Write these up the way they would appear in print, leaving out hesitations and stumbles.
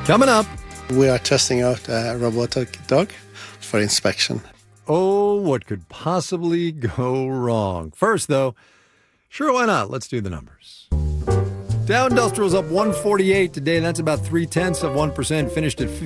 Coming up. We are testing out a robotic dog for inspection. Oh, what could possibly go wrong? First, though, sure, why not? Let's do the numbers. Dow Industrial's up 148 today. That's about 0.3%. Finished at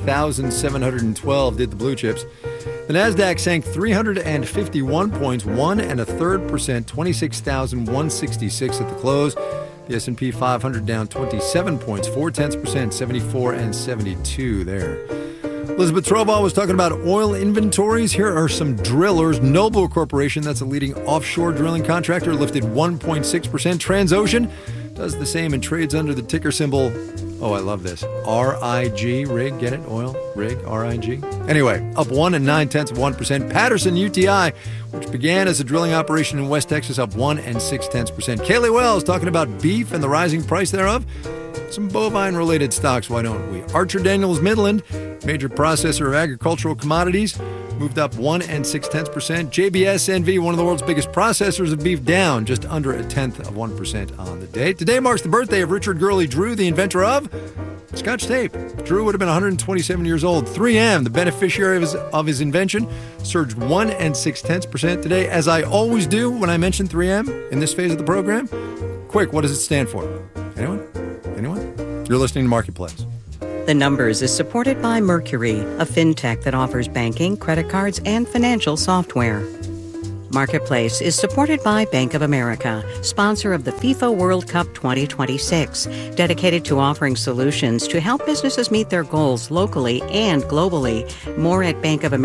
51,712, did the blue chips. The NASDAQ sank 351 points, 1.33%, 26,166 at the close. The S&P 500 down 27 points, 0.4%, 74 and 72 there. Elizabeth Trovall was talking about oil inventories. Here are some drillers. Noble Corporation, that's a leading offshore drilling contractor, lifted 1.6%. Transocean does the same and trades under the ticker symbol, oh, I love this, RIG, rig, get it? Oil, rig, RIG. Anyway, up 1.9%. Patterson UTI, which began as a drilling operation in West Texas, up 1.6%. Kaylee Wells talking about beef and the rising price thereof. Some bovine-related stocks, why don't we? Archer Daniels Midland, major processor of agricultural commodities, moved up 1.6%. JBS NV, one of the world's biggest processors of beef, down just under 0.1% on the day. Today marks the birthday of Richard Gurley Drew, the inventor of Scotch tape. Drew would have been 127 years old. 3M, the beneficiary of his invention, surged 1.6% today. As I always do when I mention 3M in this phase of the program, quick, what does it stand for? Anyone? You're listening to Marketplace. The Numbers is supported by Mercury, a fintech that offers banking, credit cards, and financial software. Marketplace is supported by Bank of America, sponsor of the FIFA World Cup 2026, dedicated to offering solutions to help businesses meet their goals locally and globally. More at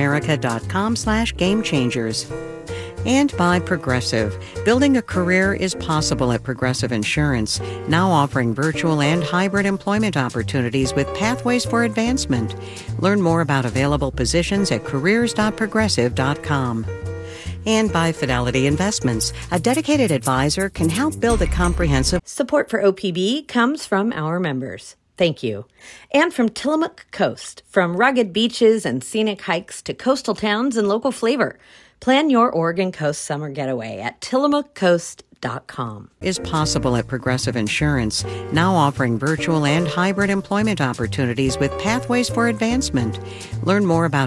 bankofamerica.com/gamechangers. And by Progressive. Building a career is possible at Progressive Insurance, now offering virtual and hybrid employment opportunities with pathways for advancement. Learn more about available positions at careers.progressive.com. And by Fidelity Investments. A dedicated advisor can help build a comprehensive... Support for OPB comes from our members. Thank you. And from Tillamook Coast. From rugged beaches and scenic hikes to coastal towns and local flavor. Plan your Oregon Coast summer getaway at tillamookcoast.com. Is possible at Progressive Insurance, now offering virtual and hybrid employment opportunities with pathways for advancement. Learn more about